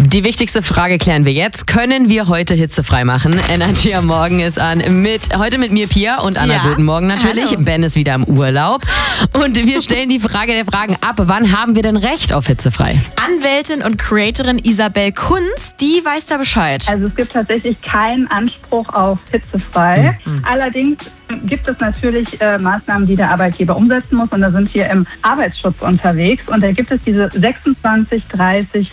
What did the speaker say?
Die wichtigste Frage klären wir jetzt. Können wir heute hitzefrei machen? Energy am Morgen ist an. Heute mit mir, Pia, und Anna. Guten Morgen natürlich. Hallo. Ben ist wieder im Urlaub. Und wir stellen die Frage der Fragen ab. Wann haben wir denn Recht auf hitzefrei? Anwältin und Creatorin Isabel Kunz, die weiß da Bescheid. Also es gibt tatsächlich keinen Anspruch auf hitzefrei. Allerdings gibt es natürlich Maßnahmen, die der Arbeitgeber umsetzen muss. Und da sind wir im Arbeitsschutz unterwegs. Und da gibt es diese 26, 30,